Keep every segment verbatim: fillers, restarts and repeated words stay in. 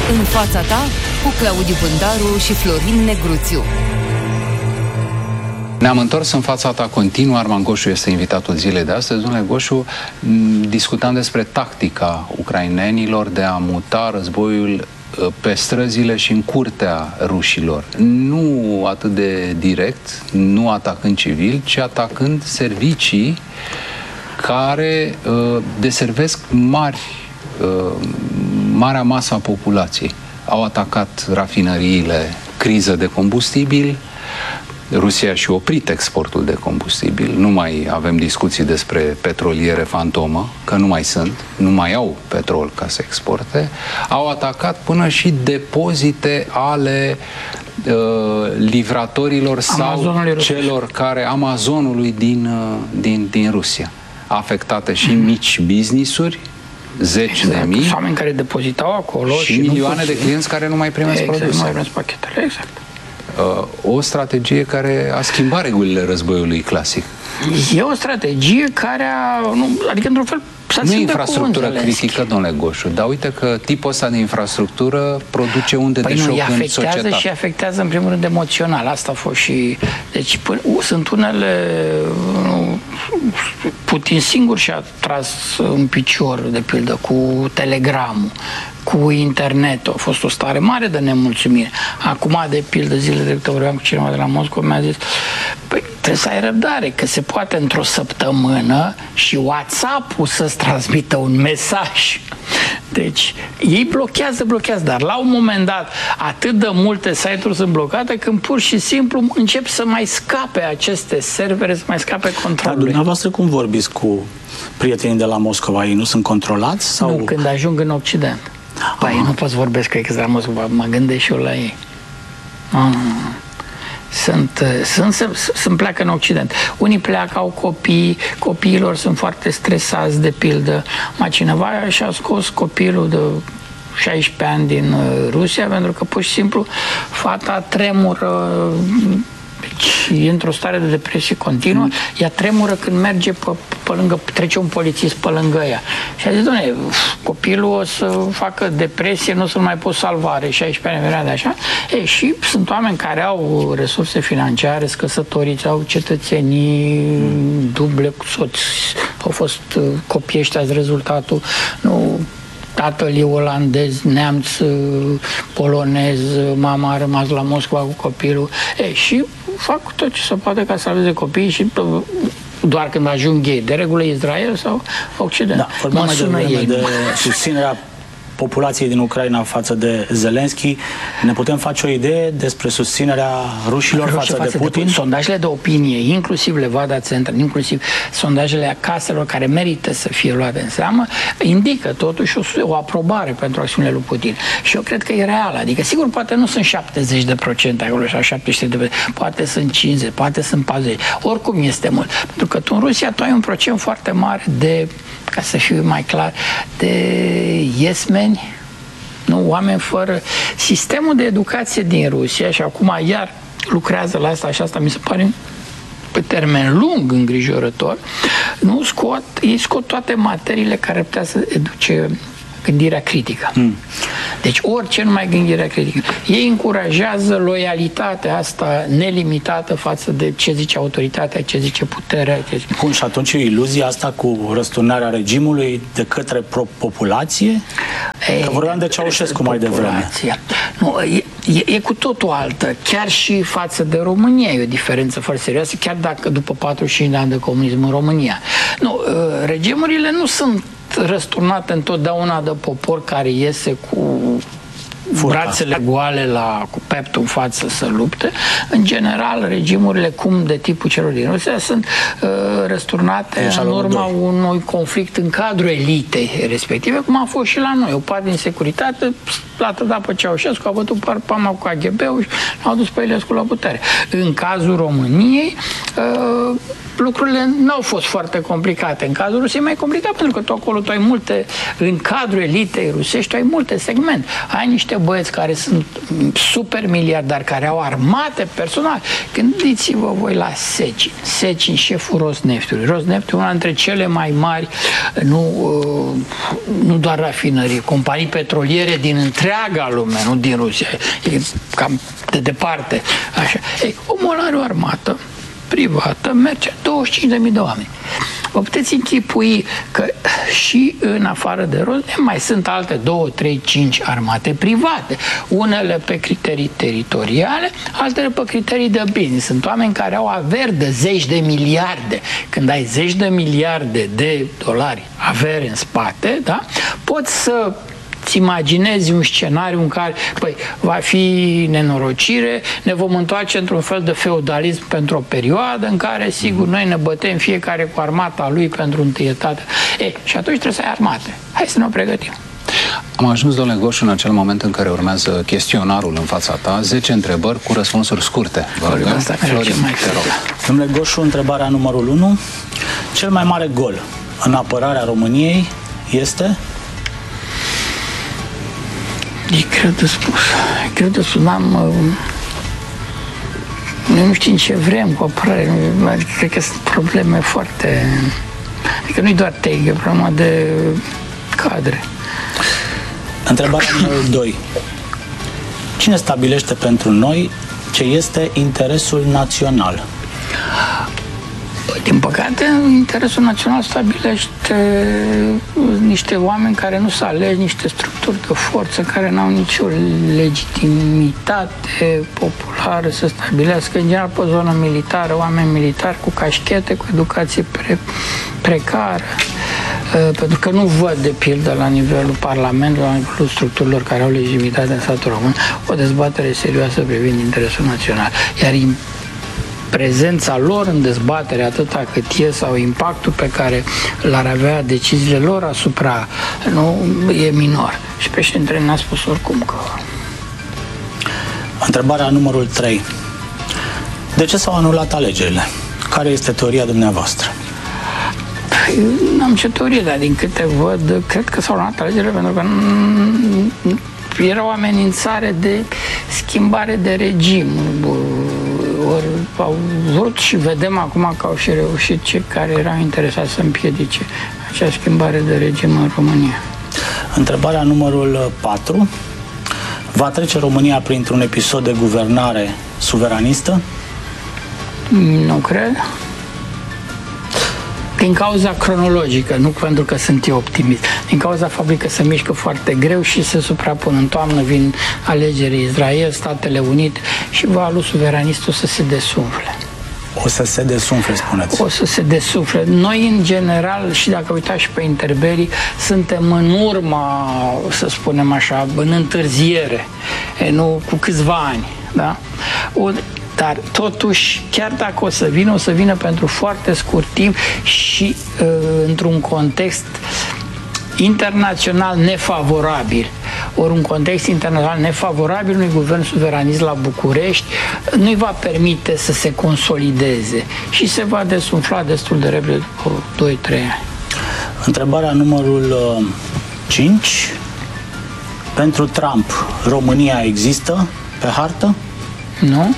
În fața ta, cu Claudiu Pândaru și Florin Negruțiu. Ne-am întors în fața ta continuă. Arman Goșu este invitatul zilei de astăzi. Domnule Goșu, discutam despre tactica ucrainenilor de a muta războiul pe străzile și în curtea rușilor. Nu atât de direct, nu atacând civil, ci atacând servicii care uh, deservesc mari, uh, marea masă a populației. Au atacat rafinăriile, criză de combustibil. Rusia și-a oprit exportul de combustibil. Nu mai avem discuții despre petroliere fantomă, că nu mai sunt, nu mai au petrol ca să exporte. Au atacat până și depozite ale uh, livratorilor sau celor care, Amazonului din, uh, din, din Rusia. Afectate și mm. mici business-uri, zeci exact. de mii. Oameni care depozitau acolo și, și milioane de clienți care nu mai primesc exact, produse. Nu mai primesc pachetele, exact. O strategie care a schimbat regulile războiului clasic. E o strategie care a... Nu, adică, într-un fel, nu e infrastructură critică, domnule Goșu, dar uite că tipul ăsta de infrastructură produce unde păi de șoc nu, în societate. afectează și afectează, în primul rând, emoțional. Asta a fost și... Deci, până, uh, sunt unele... Nu, Putin singur și-a tras în picior, de pildă, cu telegramul, cu internetul. A fost o stare mare de nemulțumire. Acum, de pildă, zilele trecute vorbeam cu cineva de la Moscova, mi-a zis, păi, trebuie să ai răbdare, că se poate într-o săptămână și WhatsApp-ul să-ți transmită un mesaj. Deci, ei blochează, blochează, dar la un moment dat atât de multe site-uri sunt blocate când pur și simplu încep să mai scape aceste servere, să mai scape controlului. Dar dumneavoastră cum vorbiți cu prietenii de la Moscova? Ei nu sunt controlați? Sau... Nu, când ajung în Occident. Păi, nu pot să vorbesc că e la Moscova, mă gândesc și eu la ei. Nu, nu, nu. Sunt, sunt, sunt, sunt pleacă în Occident. Unii pleacă, au copii, copiilor sunt foarte stresați, de pildă. Mai cineva și-a scos copilul de șaisprezece ani din Rusia pentru că pur și simplu fata tremură, deci e într-o stare de depresie continuă, mm. ea tremură când merge pe, pe lângă, trece un polițist pe lângă ea. Și a zis, doamne, copilul o să facă depresie, nu o să-l mai pot salva, are șaisprezece ani de așa. E, și sunt oameni care au resurse financiare, scăsătoriți, au cetățenii mm. duble cu soți, au fost copii ăștia, rezultatul, nu... Tatăl e olandez, neamț, polonez, mama a rămas la Moscova cu copilul. E, și fac tot ce se poate ca să salveze copiii și doar când ajung ei, de regulă Israel sau Occident. Da, vorbim mai devreme de susținerea populației din Ucraina față de Zelenski. Ne putem face o idee despre susținerea rușilor față, față de Putin? De sondajele de opinie, inclusiv Levada Central, inclusiv sondajele caselor care merită să fie luate în seamă, indică totuși o, o aprobare pentru acțiunile lui Putin. Și eu cred că e reală. Adică, sigur, poate nu sunt șaptezeci de procente acolo sau șaptezeci de procente, poate sunt cincizeci, poate sunt patruzeci. Oricum este mult. Pentru că tu în Rusia tu ai un procent foarte mare de, ca să fiu mai clar, de yes men, nu, oameni fără... Sistemul de educație din Rusia, și acum iar lucrează la asta și asta mi se pare pe termen lung îngrijorător, nu scot, ei scot toate materiile care putea să educe gândirea critică. Mm. Deci orice, numai gândirea critică. Ei încurajează loialitatea asta nelimitată față de ce zice autoritatea, ce zice puterea. Ce zice... Cum, și atunci e iluzia asta cu răsturnarea regimului de către populație? Ei, că vorbeam de Ceaușescu mai devreme. Nu, e, e, e cu totul altă. Chiar și față de România e o diferență foarte serioasă, chiar dacă după patruzeci și cinci de ani de comunism în România. Nu, regimurile nu sunt răsturnate întotdeauna de popor care iese cu Furca. brațele goale la, cu peptul în față să lupte. În general, regimurile cum de tipul celor din Rusia sunt uh, răsturnate deci, în urma unui conflict în cadrul elitei respective, cum a fost și la noi. O parte din securitate l-a trădat pe Ceaușescu, a bătut parpama cu A G B-ul și l-au dus pe Ilescu la putere. În cazul României, uh, lucrurile nu au fost foarte complicate. În cazul Rusiei e mai complicat, pentru că tu acolo tu ai multe, în cadrul elitei rusești, tu ai multe segmente. Ai niște băieți care sunt super miliardari, care au armate personale. Gândiți-vă voi la Secin. Secin, șeful Rosneftului. Rosneft e una dintre cele mai mari, nu, nu doar rafinării, companii petroliere din întreaga lume, nu din Rusia. E cam de departe. Așa. Ei, omul are o armată privată, merge douăzeci și cinci de mii de oameni. Vă puteți închipui că și în afară de Rosneft mai sunt alte două, trei, cinci armate private. Unele pe criterii teritoriale, altele pe criterii de business. Sunt oameni care au averi de zeci de miliarde. Când ai zeci de miliarde de dolari avere în spate, da? Poți să îți imaginezi un scenariu în care, păi, va fi nenorocire, ne vom întoarce într-un fel de feudalism pentru o perioadă în care, sigur, noi ne bătem fiecare cu armata lui pentru întâietate. E, și atunci trebuie să ai armate. Hai să ne o pregătim. Am ajuns, domnule Goșu, în acel moment în care urmează chestionarul în fața ta, zece întrebări cu răspunsuri scurte. Vă rugăm. Asta Florin, mai te rog. Domnule Goșu, întrebarea numărul unu. Cel mai mare gol în apărarea României este? E greu de spus. E greu de spus. N-am... Noi nu știm ce vrem cu apărare. Adică, cred că sunt probleme foarte... Adică nu-i doar tehnică, e problema de cadre. Întrebarea numărul doi. Cine stabilește pentru noi ce este interesul național? Din păcate, interesul național stabilește niște oameni care nu s-au ales, niște structuri de forță care n-au nicio legitimitate populară să stabilească, în general, pe zonă militară, oameni militari cu cașchete, cu educație pre precară, pentru că nu văd, de pildă, la nivelul Parlamentului, la nivelul structurilor care au legitimitate în statul român, o dezbatere serioasă privind interesul național. Iar prezența lor în dezbatere, atâta cât e, sau impactul pe care l-ar avea deciziile lor asupra, nu, e minor. Și președintele ne-a spus oricum că... Întrebarea numărul trei. De ce s-au anulat alegerile? Care este teoria dumneavoastră? Păi, n-am ce teorie, dar din câte văd, cred că s-au anulat alegerile pentru că era o amenințare de schimbare de regim. Ori au vrut și vedem acum că au și reușit cei care erau interesați să împiedice acea schimbare de regim în România. Întrebarea numărul patru. Va trece România printr-un episod de guvernare suveranistă? Nu cred. Din cauza cronologică, nu pentru că sunt eu optimist. Din cauza faptului că se mișcă foarte greu și se suprapun. În toamnă vin alegeri Israel, Statele Unite și valul suveranist o să se desumfle. O să se desumfle, spuneți? O să se desumfle. Noi, în general, și dacă uitați și pe interberii, suntem în urma, să spunem așa, în întârziere, e, nu cu câțiva ani. Da? O, Dar totuși, chiar dacă o să vină, o să vină pentru foarte scurt timp și uh, într-un context internațional nefavorabil. Ori un context internațional nefavorabil unui guvern suveranist la București nu-i va permite să se consolideze și se va desumfla destul de repede după doi trei ani. Întrebarea numărul cinci. Pentru Trump, România există pe hartă? Nu.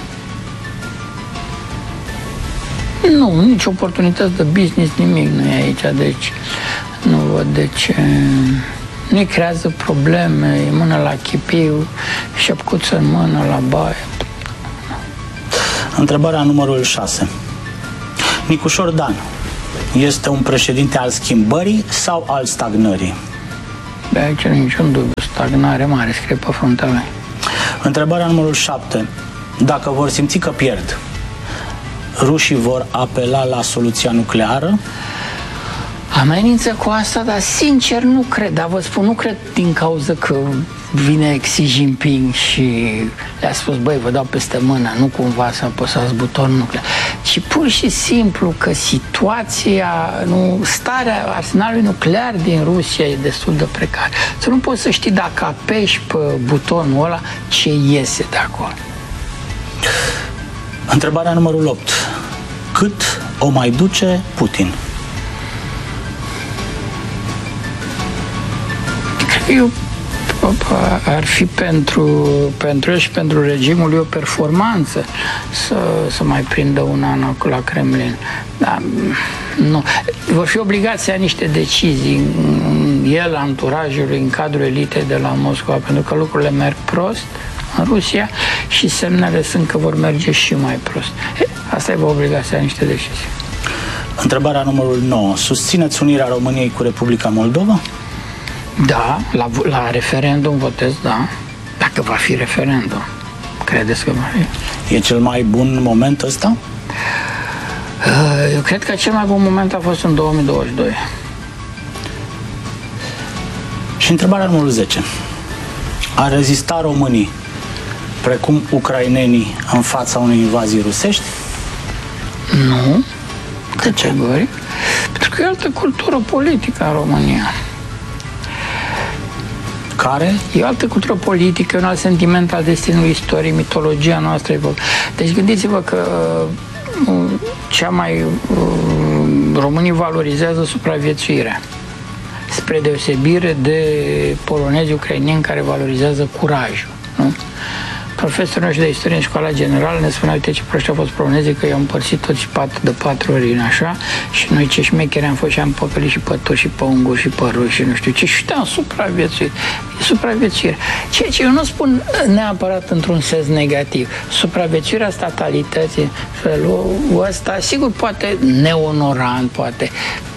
Nu, nici oportunități de business, nimic nu e aici, deci nu văd de ce. Nu-i creează probleme, e mână la chipiu, șepcuță în mână la baie. Întrebarea numărul șase. Nicușor Dan este un președinte al schimbării sau al stagnării? De aici niciun dubiu, stagnare mare, scrie pe fruntea lui. Întrebarea numărul șapte. Dacă vor simți că pierd, rușii vor apela la soluția nucleară? Amenință cu asta, dar sincer nu cred, dar vă spun, nu cred din cauza că vine Xi Jinping și le-a spus, băi, vă dau peste mână, nu cumva să apăsați butonul nuclear, ci pur și simplu că situația, nu, starea arsenalului nuclear din Rusia e destul de precară. Să nu poți să știi dacă apeși pe butonul ăla ce iese de acolo. Întrebarea numărul opt. Cât o mai duce Putin? Eu, ar fi pentru, pentru el și pentru regimul lui o performanță să, să mai prindă un an la Kremlin. Dar nu. Vor fi obligați să ia niște decizii el, anturajul, în cadrul elitei de la Moscova, pentru că lucrurile merg prost în Rusia și semnele sunt că vor merge și mai prost. E, asta îi va obliga să ia niște decizii. Întrebarea numărul nouă. Susțineți unirea României cu Republica Moldova? Da, la, la referendum votez, da. Dacă va fi referendum. Credeți că va fi? E cel mai bun moment ăsta? Eu cred că cel mai bun moment a fost în două mii douăzeci și doi. Și întrebarea numărul zece. Ar rezista românii precum ucrainenii în fața unei invazii rusești? Nu. Categoric. Pentru că e altă cultură politică în România. Care? E o altă cultură politică, un alt sentiment al destinului istoriei, mitologia noastră. Deci gândiți-vă că cea mai românii valorizează supraviețuirea, spre deosebire de polonezi ucraineni care valorizează curajul, nu? Profesorul nostru de istorie în școala generală ne spunea, uite ce proști au fost polonezii, că i-au împărțit toți patru, de patru ori în așa, și noi ce șmecheri am fost și am păcălit și pe turci și pe unguri și pe ruși și nu știu ce, și am supraviețuit. E supraviețuire. Ceea ce eu nu spun neapărat într-un sens negativ. Supraviețuirea statalității, felul ăsta, sigur, poate neonorant, poate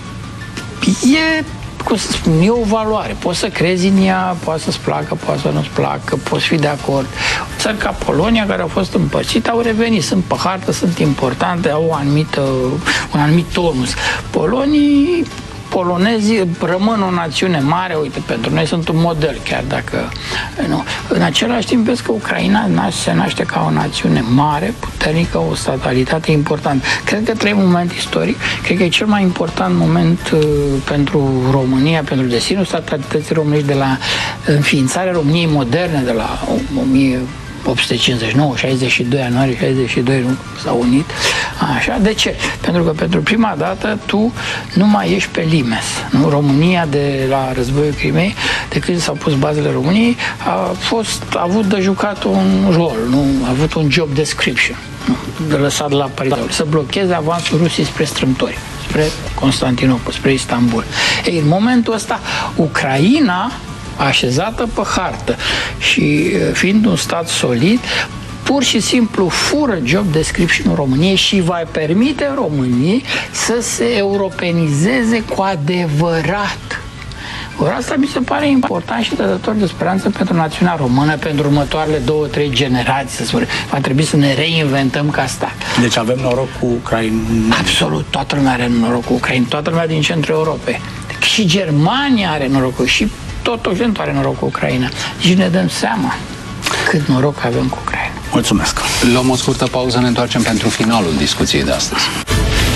e, cum să spun, e o valoare. Poți să crezi în ea, poate să-ți placă, poate să nu-ți placă, poți fi de acord. Țări ca Polonia, care au fost împărțite, au revenit, sunt pe hartă, sunt importante, au o anumită, un anumit tonus. Polonii, polonezii rămân o națiune mare, uite, pentru noi sunt un model, chiar dacă nu. În același timp, vezi că Ucraina se naște ca o națiune mare, puternică, o statalitate importantă. Cred că trăim un moment istoric, cred că e cel mai important moment uh, pentru România, pentru destinul statalității României, de la înființarea României moderne, de la o mie opt sute cincizeci și nouă, șaizeci și doi, ianuarie șaizeci și doi, nu s-au unit. Așa, de ce? Pentru că pentru prima dată tu nu mai ești pe limes. Nu? România de la războiul Crimei, de când s-au pus bazele României, a fost, a avut de jucat un rol, nu? A avut un job description, nu? De lăsat la Paris, să blocheze avansul Rusiei spre strâmtori, spre Constantinopol, spre Istanbul. Ei, în momentul ăsta, Ucraina, așezată pe hartă și fiind un stat solid, pur și simplu fură job description-ul României și va permite României să se europenizeze cu adevărat. Ori asta mi se pare important și dătător de speranță pentru națiunea română, pentru următoarele două, trei generații, să spune. Va trebui să ne reinventăm ca stat. Deci avem noroc cu Ucraina? Absolut, toată lumea are noroc cu Ucraina, toată lumea din centrul Europei. Deci și Germania are noroc, și tot Occidentul are noroc cu Ucraina. Și ne dăm seama cât noroc avem cu Ucraina. Mulțumesc! Luăm o scurtă pauză, ne întoarcem pentru finalul discuției de astăzi.